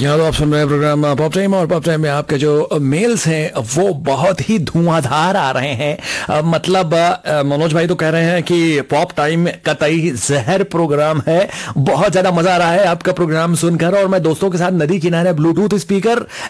यहाँ तो आप सुन रहे हैं प्रोग्राम पॉप टाइम, और पॉप टाइम में आपके जो मेल्स हैं वो बहुत ही धुआंधार आ रहे हैं। मतलब मनोज भाई तो कह रहे हैं कि पॉप टाइम कतई जहर प्रोग्राम है। बहुत ज्यादा मजा आ रहा है आपका प्रोग्राम सुनकर, और मैं दोस्तों के साथ नदी किनारे ब्लूटूथ स्पीकर